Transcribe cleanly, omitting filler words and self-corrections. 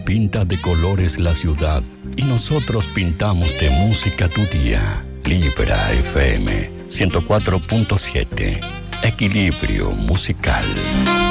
pinta de colores la ciudad y nosotros pintamos de música tu día. Libra FM 104.7. Equilibrio musical.